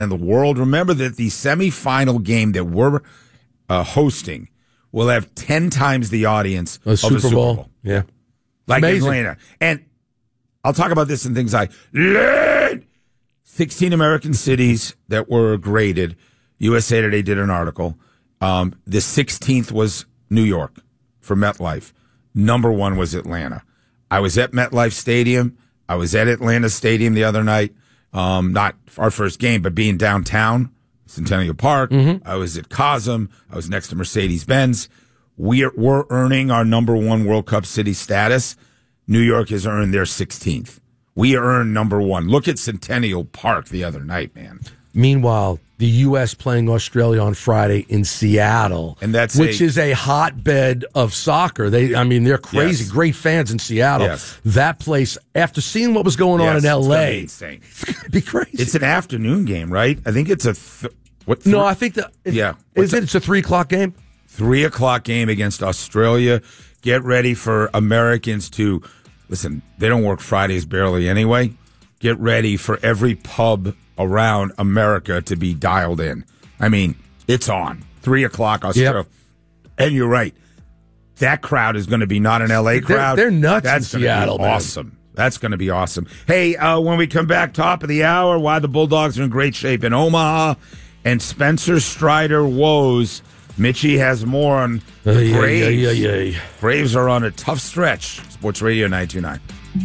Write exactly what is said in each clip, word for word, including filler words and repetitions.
in the world. Remember that the semifinal game that we're uh, hosting will have ten times the audience a of Super a Super Bowl. Bowl. Yeah. Like Amazing. Atlanta. And I'll talk about this in things like learn. sixteen American cities that were graded. U S A Today did an article. Um, the sixteenth was New York for MetLife. Number one was Atlanta. I was at MetLife Stadium. I was at Atlanta Stadium the other night. Um, not our first game, but being downtown, Centennial Park. Mm-hmm. I was at Cosm. I was next to Mercedes-Benz. We are, we're earning our number one World Cup city status. New York has earned their sixteenth. We earned number one. Look at Centennial Park the other night, man. Meanwhile, the U S playing Australia on Friday in Seattle, and that's which a, is a hotbed of soccer. They, I mean, they're crazy, yes. great fans in Seattle. Yes. That place, after seeing what was going yes, on in L A, it's gonna be insane. It's gonna be crazy. It's an afternoon game, right? I think it's a th- what? Th- no, I think that it, yeah. Is it? It's a three o'clock game. Three o'clock game against Australia. Get ready for Americans to listen. They don't work Fridays barely anyway. Get ready for every pub around America to be dialed in. I mean, it's on. Three o'clock Australia. Yep. And you're right. That crowd is going to be not an L A crowd. They're, they're nuts That's in gonna Seattle, be man. awesome. That's going to be awesome. Hey, uh, when we come back, top of the hour, why the Bulldogs are in great shape in Omaha and Spencer Strider woes. Mitchie has more on the ay, Braves. Ay, ay, ay, ay. Braves are on a tough stretch. Sports Radio nine two nine.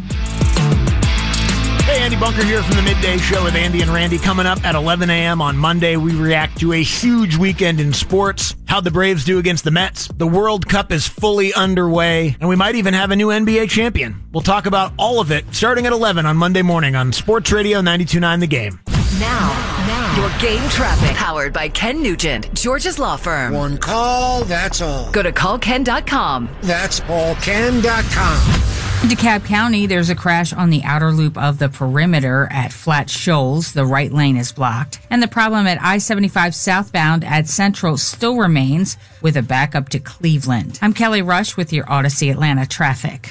Hey, Andy Bunker here from the Midday Show with Andy and Randy. Coming up at eleven a.m. on Monday, we react to a huge weekend in sports. How'd the Braves do against the Mets? The World Cup is fully underway, and we might even have a new N B A champion. We'll talk about all of it starting at eleven on Monday morning on Sports Radio ninety-two point nine The Game. Now, now, your game traffic. Powered by Ken Nugent, George's Law Firm. One call, that's all. Go to call ken dot com. That's all ken dot com. In DeKalb County, there's a crash on the outer loop of the perimeter at Flat Shoals. The right lane is blocked. And the problem at I seventy-five southbound at Central still remains with a backup to Cleveland. I'm Kelly Rush with your Odyssey Atlanta traffic.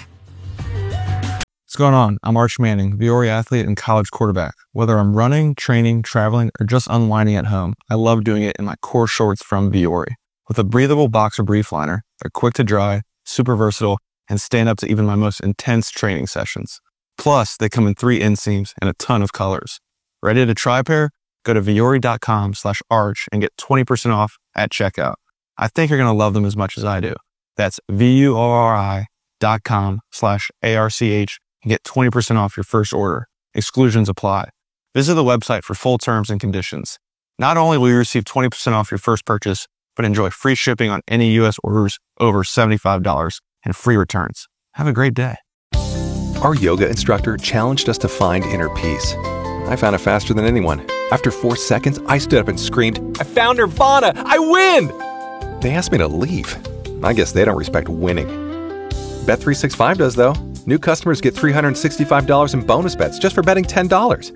What's going on? I'm Arch Manning, Viore athlete and college quarterback. Whether I'm running, training, traveling, or just unwinding at home, I love doing it in my core shorts from Viore. With a breathable boxer brief liner, they're quick to dry, super versatile, and stand up to even my most intense training sessions. Plus, they come in three inseams and a ton of colors. Ready to try a pair? Go to Viore.com slash arch and get twenty percent off at checkout. I think you're going to love them as much as I do. That's V-U-O-R-I dot com slash A-R-C-H and get twenty percent off your first order. Exclusions apply. Visit the website for full terms and conditions. Not only will you receive twenty percent off your first purchase, but enjoy free shipping on any U S orders over seventy-five dollars and free returns. Have a great day. Our yoga instructor challenged us to find inner peace. I found it faster than anyone. After four seconds, I stood up and screamed, "I found Nirvana! I win!" They asked me to leave. I guess they don't respect winning. Bet three sixty-five does, though. New customers get three hundred sixty-five dollars in bonus bets just for betting ten dollars.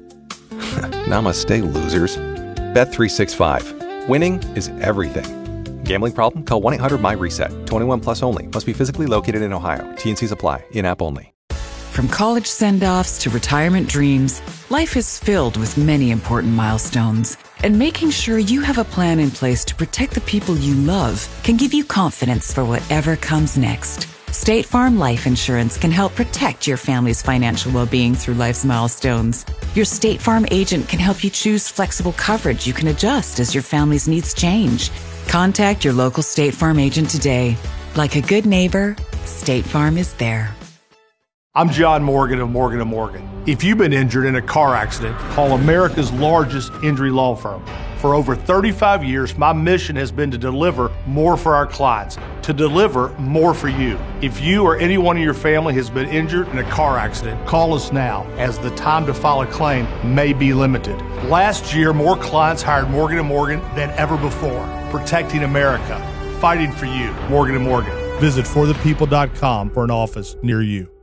Namaste, losers. Bet three sixty-five. Winning is everything. Gambling problem? Call one eight hundred my reset. twenty-one plus only. Must be physically located in Ohio. T and C's apply. In-app only. From college send-offs to retirement dreams, life is filled with many important milestones. And making sure you have a plan in place to protect the people you love can give you confidence for whatever comes next. State Farm Life Insurance can help protect your family's financial well-being through life's milestones. Your State Farm agent can help you choose flexible coverage you can adjust as your family's needs change. Contact your local State Farm agent today. Like a good neighbor, State Farm is there. I'm John Morgan of Morgan and Morgan. If you've been injured in a car accident, call America's largest injury law firm. For over thirty-five years, my mission has been to deliver more for our clients, to deliver more for you. If you or anyone in your family has been injured in a car accident, call us now, as the time to file a claim may be limited. Last year, more clients hired Morgan and Morgan than ever before. Protecting America, fighting for you. Morgan and Morgan. Visit for the people dot com for an office near you.